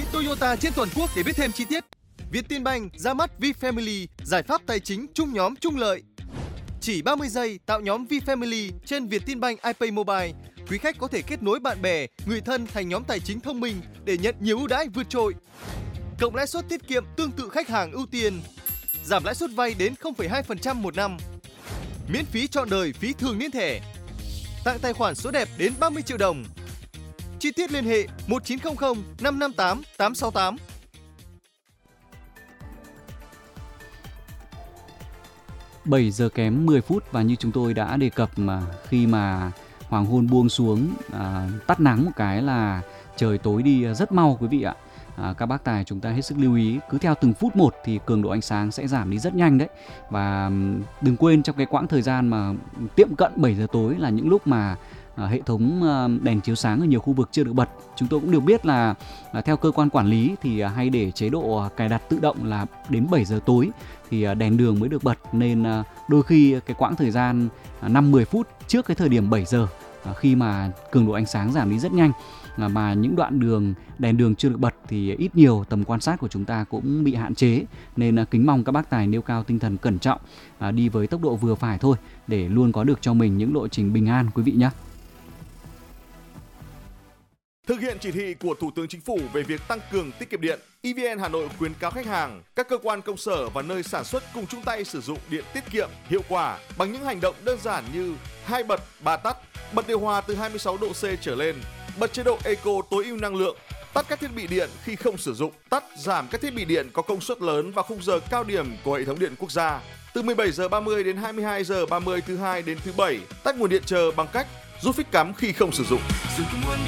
Toyota trên toàn quốc để biết thêm chi tiết. Vietinbank ra mắt VFamily, giải pháp tài chính chung nhóm chung lợi. Chỉ 30 giây tạo nhóm VFamily trên Vietinbank iPay Mobile. Quý khách có thể kết nối bạn bè, người thân thành nhóm tài chính thông minh để nhận nhiều ưu đãi vượt trội. Cộng lãi suất tiết kiệm tương tự khách hàng ưu tiên. Giảm lãi suất vay đến 0,2% một năm. Miễn phí trọn đời phí thường niên thẻ. Tặng tài khoản số đẹp đến 30 triệu đồng. Chi tiết liên hệ 1900 558 868. Bảy giờ kém 10 phút và như chúng tôi đã đề cập mà khi mà hoàng hôn buông xuống, tắt nắng một cái là trời tối đi rất mau quý vị ạ. Các bác tài chúng ta hết sức lưu ý, cứ theo từng phút một thì cường độ ánh sáng sẽ giảm đi rất nhanh đấy. Và đừng quên trong cái quãng thời gian mà tiệm cận 7 giờ tối là những lúc mà hệ thống đèn chiếu sáng ở nhiều khu vực chưa được bật. Chúng tôi cũng được biết là theo cơ quan quản lý thì hay để chế độ cài đặt tự động là đến 7 giờ tối thì đèn đường mới được bật, nên đôi khi cái quãng thời gian 5-10 phút trước cái thời điểm 7 giờ khi mà cường độ ánh sáng giảm đi rất nhanh mà những đoạn đường đèn đường chưa được bật thì ít nhiều tầm quan sát của chúng ta cũng bị hạn chế, nên kính mong các bác tài nêu cao tinh thần cẩn trọng, đi với tốc độ vừa phải thôi để luôn có được cho mình những lộ trình bình an quý vị nhé. Thực hiện chỉ thị của Thủ tướng Chính phủ về việc tăng cường tiết kiệm điện, EVN Hà Nội khuyến cáo khách hàng, các cơ quan công sở và nơi sản xuất cùng chung tay sử dụng điện tiết kiệm, hiệu quả bằng những hành động đơn giản như 2 bật, 3 tắt, bật điều hòa từ 26 độ C trở lên, bật chế độ Eco tối ưu năng lượng, tắt các thiết bị điện khi không sử dụng, tắt giảm các thiết bị điện có công suất lớn vào khung giờ cao điểm của hệ thống điện quốc gia. Từ 17 giờ 30 đến 22 giờ 30 thứ hai đến thứ bảy, tắt nguồn điện chờ bằng cách rút phích cắm khi không sử dụng.